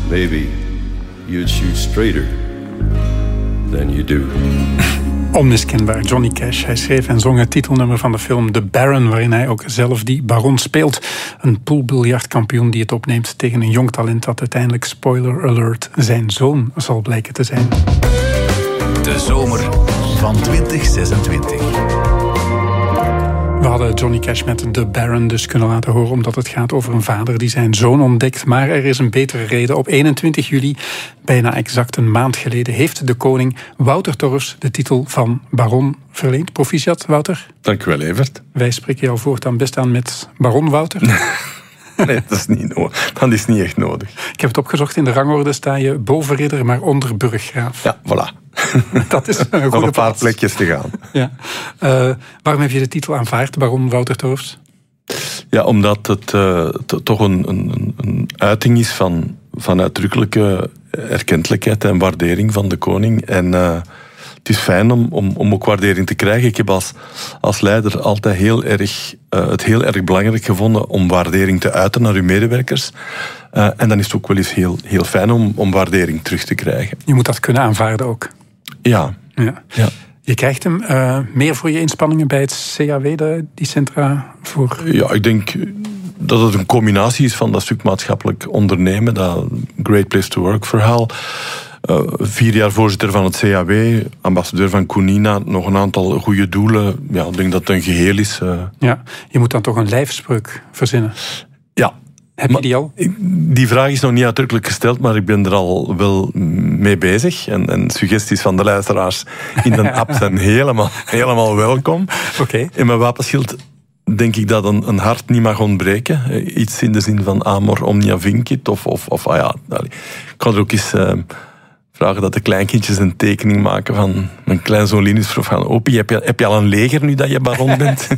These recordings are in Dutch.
maybe you'd shoot straighter than you do. Onmiskenbaar Johnny Cash. Hij schreef en zong het titelnummer van de film The Baron, waarin hij ook zelf die baron speelt. Een poolbiljartkampioen die het opneemt tegen een jong talent dat uiteindelijk, spoiler alert, zijn zoon zal blijken te zijn. De zomer van 2026. We hadden Johnny Cash met The Baron dus kunnen laten horen, omdat het gaat over een vader die zijn zoon ontdekt. Maar er is een betere reden. Op 21 juli, bijna exact een maand geleden, heeft de koning Wouter Torfs de titel van baron verleend. Proficiat, Wouter. Dank u wel, Evert. Wij spreken jou voortaan best aan met baron Wouter. Nee, dat is niet nodig. Dat is niet echt nodig. Ik heb het opgezocht. In de rangorde sta je boven ridder, maar onder burggraaf. Ja, voilà. Dat is een goede nog een paar plaats. plekjes te gaan. Ja. Waarom heb je de titel aanvaard, baron Wouter Torfs? Ja, omdat het toch een uiting is van uitdrukkelijke erkentelijkheid en waardering van de koning. En het is fijn om ook waardering te krijgen. Ik heb als leider altijd het heel erg belangrijk gevonden om waardering te uiten naar uw medewerkers. En dan is het ook wel eens heel fijn om waardering terug te krijgen. Je moet dat kunnen aanvaarden ook. Ja. Je krijgt hem meer voor je inspanningen bij het CAW, die centra voor... Ja, ik denk dat het een combinatie is van dat stuk maatschappelijk ondernemen, dat Great Place to Work verhaal. 4 jaar voorzitter van het CAW, ambassadeur van Kunina, nog een aantal goede doelen. Ja, ik denk dat het een geheel is. Ja, je moet dan toch een lijfspreuk verzinnen. Ja. Heb je die al? Die vraag is nog niet uitdrukkelijk gesteld, maar ik ben er al wel mee bezig. En suggesties van de luisteraars in de app zijn helemaal welkom. Oké. In mijn wapenschild denk ik dat een hart niet mag ontbreken. Iets in de zin van amor omnia vincit. Ik kan er ook eens vragen dat de kleinkindjes een tekening maken van mijn kleinzoon Linus vroeg van Opie, heb je al een leger nu dat je baron bent?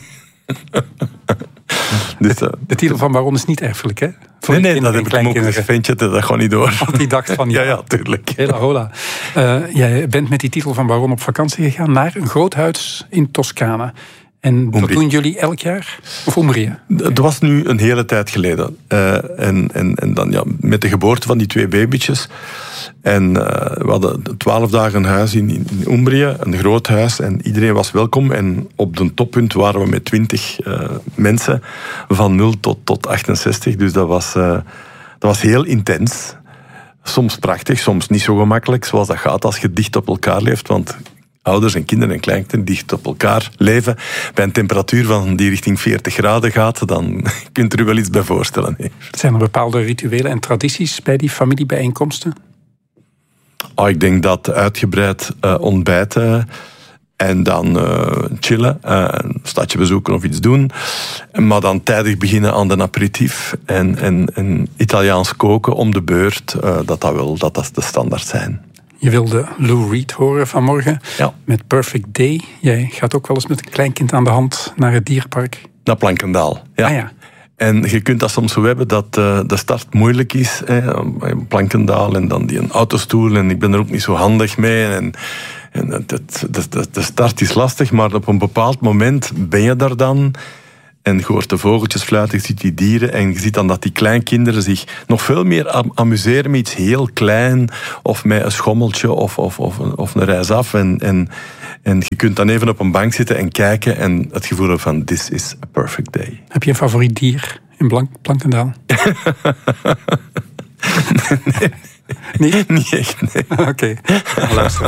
Dus, de titel van baron is niet erfelijk, hè? Nee, dat heb ik hem ook een ventje, dat gaat niet door. Want die dacht van ja, tuurlijk. Hela hola. Jij bent met die titel van baron op vakantie gegaan naar een groot huis in Toscane. En dat doen jullie elk jaar? Of Umbrië? Dat was nu een hele tijd geleden. En dan met de geboorte van die 2 babytjes. En we hadden 12 dagen een huis in Umbrië, een groot huis. En iedereen was welkom. En op de toppunt waren we met 20 mensen. Van 0 tot 68. Dus dat was heel intens. Soms prachtig, soms niet zo gemakkelijk. Zoals dat gaat als je dicht op elkaar leeft. Want ouders en kinderen en kleinkinderen dicht op elkaar leven, bij een temperatuur van die richting 40 graden gaat, dan kunt u er wel iets bij voorstellen. Zijn er bepaalde rituelen en tradities bij die familiebijeenkomsten? Ik denk dat uitgebreid ontbijten en dan chillen, een stadje bezoeken of iets doen, maar dan tijdig beginnen aan de aperitief en Italiaans koken om de beurt, dat de standaard zijn. Je wilde Lou Reed horen vanmorgen met Perfect Day. Jij gaat ook wel eens met een kleinkind aan de hand naar het dierpark. Naar Plankendaal, ja. Ah, ja. En je kunt dat soms zo hebben dat de start moeilijk is. Plankendaal en dan die een autostoel. En ik ben er ook niet zo handig mee. En de start is lastig, maar op een bepaald moment ben je daar dan. En je hoort de vogeltjes fluiten, je ziet die dieren en je ziet dan dat die kleinkinderen zich nog veel meer amuseren met iets heel klein of met een schommeltje of een reis af. En je kunt dan even op een bank zitten en kijken en het gevoel hebben van this is a perfect day. Heb je een favoriet dier in Plankendaal? Nee. Niet echt, nee. Oké, luister.